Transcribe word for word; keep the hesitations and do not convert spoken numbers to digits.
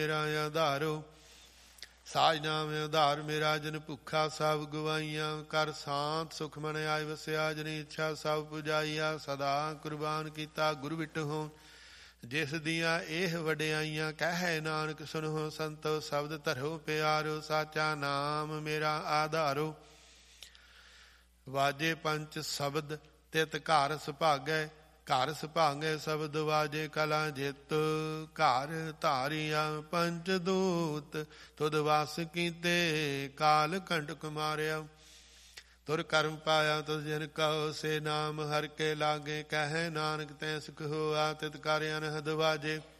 ਮੇਰਾ ਆਧਾਰੋ। ਸਾਜ ਨਾਮ ਆਧਾਰ ਮੇਰਾ ਜਨ ਭੁੱਖਾ ਸਭ ਗਵਾਈਆਂ। ਕਰ ਸਾਂਤ ਸੁਖ ਮਨ ਆਇ ਵਸਿਆ ਜਨੀ ਇੱਛਾ ਸਭ ਪੁਜਾਈਆ। ਸਦਾ ਕੁਰਬਾਨ ਕੀਤਾ ਗੁਰ ਵਿਟਹੁ ਜਿਸ ਦੀਆਂ ਇਹ ਵਡਿਆਈਆਂ। ਕਹਿ ਨਾਨਕ ਸੁਣੋ ਸੰਤੋ ਸ਼ਬਦ ਧਰੋ ਪਿਆਰੋ। ਸਾਚਾ ਨਾਮ ਮੇਰਾ ਆਧਾਰੋ। ਵਾਜੇ ਪੰਚ ਸ਼ਬਦ ਤਿਤ ਘਰ ਸੁਭਾਗੈ। ਘਰ ਸੁਭਾਗੈ ਸ਼ਬਦ ਵਾਜੇ ਕਲਾ ਜਿਤ। ਘਰ ਧਾਰਿਆ ਪੰਚ ਦੂਤ ਤੁਧ ਵਸ ਕੀਤੇ। ਕਾਲ ਕੰਟਕ ਮਾਰਿਆ ਤੁਰ ਕਰਮ ਪਾਇਆ। ਤੁਧ ਜਨ ਕਹੋ ਸੇ ਨਾਮ ਹਰਿ ਕੇ ਲਾਗੇ। ਕਹਿ ਨਾਨਕ ਤੈ ਸੁਖ ਹੋਆ ਤਿਤ ਕਰ ਅਨਹਦ ਵਾਜੇ।